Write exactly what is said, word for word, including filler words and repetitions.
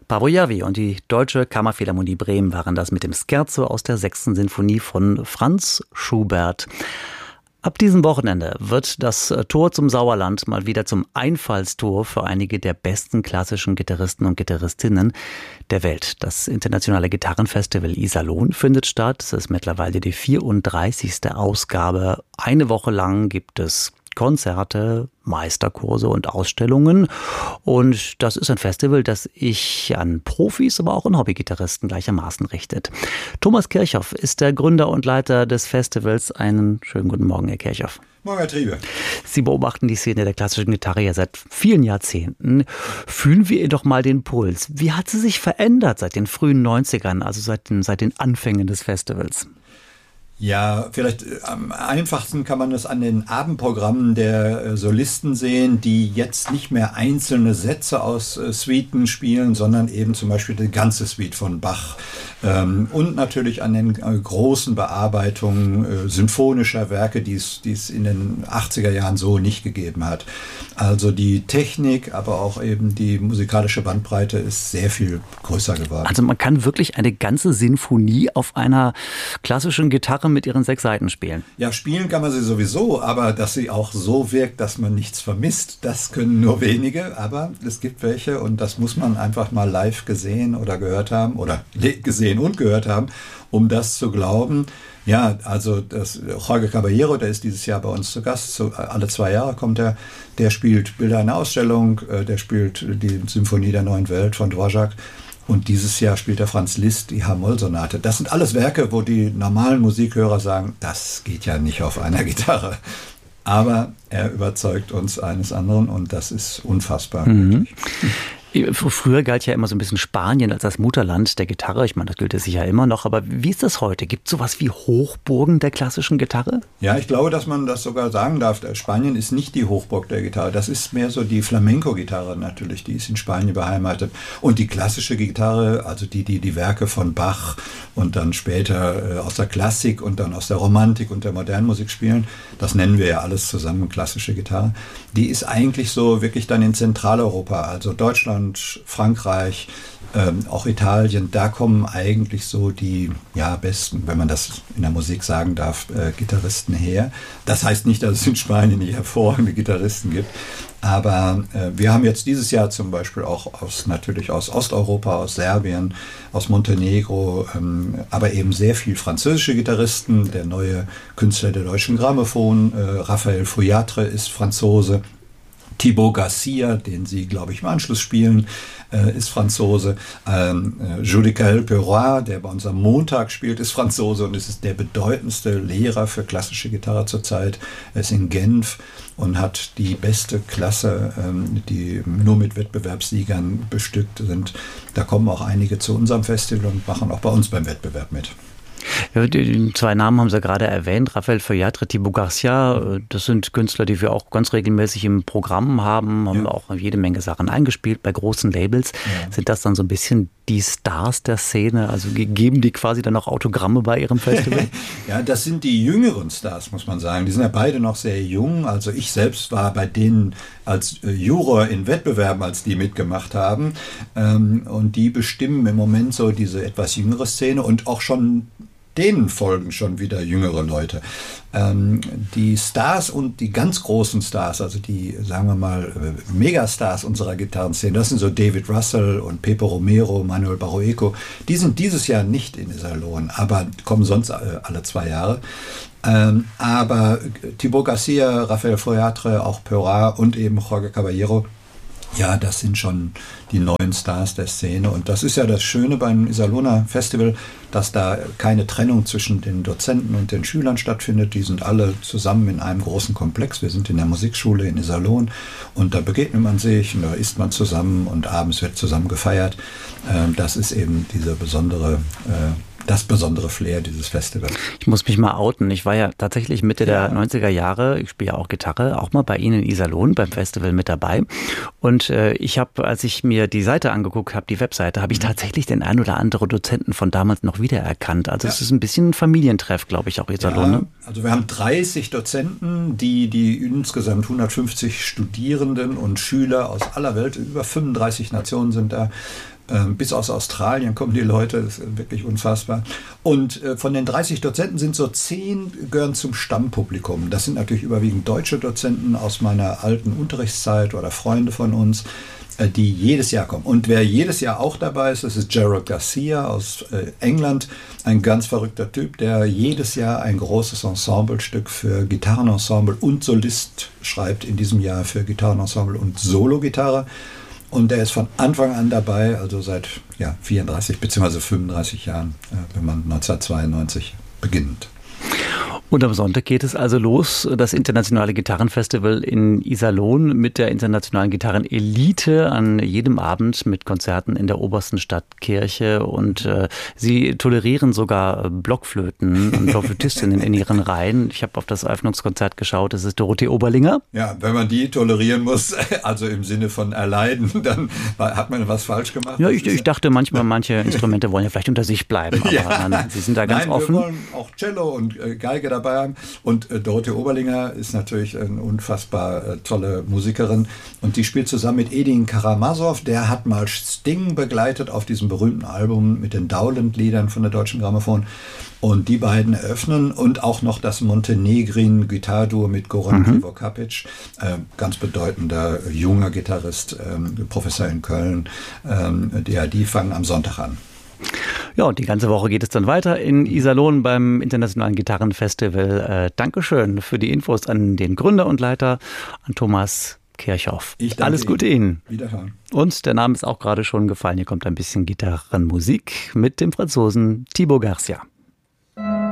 Paavo Järvi und die Deutsche Kammerphilharmonie Bremen waren das mit dem Scherzo aus der sechsten Sinfonie von Franz Schubert. Ab diesem Wochenende wird das Tor zum Sauerland mal wieder zum Einfallstor für einige der besten klassischen Gitarristen und Gitarristinnen der Welt. Das internationale Gitarrenfestival Iserlohn findet statt. Es ist mittlerweile die vierunddreißigste Ausgabe. Eine Woche lang gibt es Konzerte, Meisterkurse und Ausstellungen. Und das ist ein Festival, das sich an Profis, aber auch an Hobbygitarristen gleichermaßen richtet. Thomas Kirchhoff ist der Gründer und Leiter des Festivals. Einen schönen guten Morgen, Herr Kirchhoff. Morgen, Herr Triebe. Sie beobachten die Szene der klassischen Gitarre ja seit vielen Jahrzehnten. Fühlen wir ihr doch mal den Puls. Wie hat sie sich verändert seit den frühen neunzigern, also seit den, seit den Anfängen des Festivals? Ja, vielleicht am einfachsten kann man das an den Abendprogrammen der Solisten sehen, die jetzt nicht mehr einzelne Sätze aus Suiten spielen, sondern eben zum Beispiel die ganze Suite von Bach. Und natürlich an den großen Bearbeitungen symphonischer Werke, die es, die es in den achtziger Jahren so nicht gegeben hat. Also die Technik, aber auch eben die musikalische Bandbreite ist sehr viel größer geworden. Also man kann wirklich eine ganze Sinfonie auf einer klassischen Gitarre mit ihren sechs Saiten spielen. Ja, spielen kann man sie sowieso, aber dass sie auch so wirkt, dass man nichts vermisst, das können nur wenige, aber es gibt welche und das muss man einfach mal live gesehen oder gehört haben oder gesehen und gehört haben, um das zu glauben. Ja, also das Jorge Caballero, der ist dieses Jahr bei uns zu Gast, so alle zwei Jahre kommt er, der spielt Bilder einer Ausstellung, der spielt die Symphonie der Neuen Welt von Dvorak. Und dieses Jahr spielt der Franz Liszt die H-Moll-Sonate. Das sind alles Werke, wo die normalen Musikhörer sagen, das geht ja nicht auf einer Gitarre. Aber er überzeugt uns eines anderen und das ist unfassbar. Mhm. Früher galt ja immer so ein bisschen Spanien als das Mutterland der Gitarre. Ich meine, das gilt es sicher immer noch. Aber wie ist das heute? Gibt es sowas wie Hochburgen der klassischen Gitarre? Ja, ich glaube, dass man das sogar sagen darf. Spanien ist nicht die Hochburg der Gitarre. Das ist mehr so die Flamenco-Gitarre natürlich. Die ist in Spanien beheimatet. Und die klassische Gitarre, also die, die die Werke von Bach und dann später äh, aus der Klassik und dann aus der Romantik und der modernen Musik spielen, das nennen wir ja alles zusammen klassische Gitarre. Die ist eigentlich so wirklich dann in Zentraleuropa, also Deutschland, Frankreich, ähm, auch Italien, da kommen eigentlich so die ja, besten, wenn man das in der Musik sagen darf, äh, Gitarristen her. Das heißt nicht, dass es in Spanien nicht hervorragende Gitarristen gibt, aber äh, wir haben jetzt dieses Jahr zum Beispiel auch aus, natürlich aus Osteuropa, aus Serbien, aus Montenegro, ähm, aber eben sehr viel französische Gitarristen. Der neue Künstler der Deutschen Grammophon, äh, Raphael Feuillatre, ist Franzose. Thibaut Garcia, den Sie, glaube ich, im Anschluss spielen, äh, ist Franzose. Ähm, äh, Judicael Peroy, der bei uns am Montag spielt, ist Franzose und ist der bedeutendste Lehrer für klassische Gitarre zurzeit. Er ist in Genf und hat die beste Klasse, ähm, die nur mit Wettbewerbssiegern bestückt sind. Da kommen auch einige zu unserem Festival und machen auch bei uns beim Wettbewerb mit. Ja, die zwei Namen haben Sie gerade erwähnt, Raphael Feuillatre, Thibaut Garcia, das sind Künstler, die wir auch ganz regelmäßig im Programm haben, haben ja auch jede Menge Sachen eingespielt bei großen Labels. Ja. Sind das dann so ein bisschen die Stars der Szene, also geben die quasi dann auch Autogramme bei ihrem Festival? Ja, das sind die jüngeren Stars, muss man sagen. Die sind ja beide noch sehr jung, also ich selbst war bei denen als Juror in Wettbewerben, als die mitgemacht haben, und die bestimmen im Moment so diese etwas jüngere Szene und auch schon denen folgen schon wieder jüngere Leute. Ähm, die Stars und die ganz großen Stars, also die, sagen wir mal, Megastars unserer Gitarrenszene, das sind so David Russell und Pepe Romero, Manuel Barrueco, die sind dieses Jahr nicht in Iserlohn, aber kommen sonst alle zwei Jahre. Ähm, aber Thibaut Garcia, Raphael Feuillatre, auch Peroy und eben Jorge Caballero, ja, das sind schon die neuen Stars der Szene. Und das ist ja das Schöne beim Iserlohner Festival, dass da keine Trennung zwischen den Dozenten und den Schülern stattfindet. Die sind alle zusammen in einem großen Komplex. Wir sind in der Musikschule in Iserlohn und da begegnet man sich und da isst man zusammen und abends wird zusammen gefeiert. Das ist eben diese besondere das besondere Flair dieses Festivals. Ich muss mich mal outen. Ich war ja tatsächlich Mitte ja. der neunziger Jahre, ich spiele ja auch Gitarre, auch mal bei Ihnen in Iserlohn beim Festival mit dabei. Und äh, ich habe, als ich mir die Seite angeguckt habe, die Webseite, habe ich tatsächlich den ein oder anderen Dozenten von damals noch wiedererkannt. Also ja. es ist ein bisschen ein Familientreff, glaube ich, auch Iserlohn. Ja, ne? Also wir haben dreißig Dozenten, die die insgesamt hundertfünfzig Studierenden und Schüler aus aller Welt, über fünfunddreißig Nationen sind da, bis aus Australien kommen die Leute, das ist wirklich unfassbar. Und von den dreißig Dozenten sind so zehn gehören zum Stammpublikum. Das sind natürlich überwiegend deutsche Dozenten aus meiner alten Unterrichtszeit oder Freunde von uns, die jedes Jahr kommen. Und wer jedes Jahr auch dabei ist, das ist Gerald Garcia aus England, ein ganz verrückter Typ, der jedes Jahr ein großes Ensemblestück für Gitarrenensemble und Solist schreibt, in diesem Jahr für Gitarrenensemble und Solo-Gitarre. Und der ist von Anfang an dabei, also seit ja, vierunddreißig bzw. fünfunddreißig Jahren, wenn man neunzehnhundertzweiundneunzig beginnt. Und am Sonntag geht es also los, das internationale Gitarrenfestival in Iserlohn mit der internationalen Gitarrenelite an jedem Abend mit Konzerten in der obersten Stadtkirche. Und äh, Sie tolerieren sogar Blockflöten und Blockflötistinnen in Ihren Reihen. Ich habe auf das Eröffnungskonzert geschaut, es ist Dorothee Oberlinger. Ja, wenn man die tolerieren muss, also im Sinne von erleiden, dann hat man was falsch gemacht. Ja, ich, ich dachte manchmal, manche Instrumente wollen ja vielleicht unter sich bleiben, aber ja. nein, nein, Sie sind da ganz nein, offen. Wir wollen auch Cello und äh, Geige dabei haben. Und äh, Dorothee Oberlinger ist natürlich eine unfassbar äh, tolle Musikerin. Und die spielt zusammen mit Edin Karamazov. Der hat mal Sting begleitet auf diesem berühmten Album mit den Dowland-Liedern von der Deutschen Grammophon. Und die beiden eröffnen und auch noch das Montenegrin-Gitarduo mit Goran Krivokapic, äh, ganz bedeutender junger Gitarrist, äh, Professor in Köln. Äh, ja, die fangen am Sonntag an. Ja, und die ganze Woche geht es dann weiter in Iserlohn beim Internationalen Gitarrenfestival. Äh, Dankeschön für die Infos an den Gründer und Leiter, an Thomas Kirchhoff. Ich danke Alles Gute Ihnen. Wiederhören. Und der Name ist auch gerade schon gefallen. Hier kommt ein bisschen Gitarrenmusik mit dem Franzosen Thibaut Garcia.